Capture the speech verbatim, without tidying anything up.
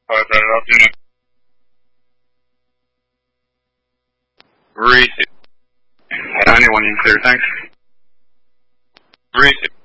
Five right afternoon. Receive. Anyone in clear, thanks. Receive.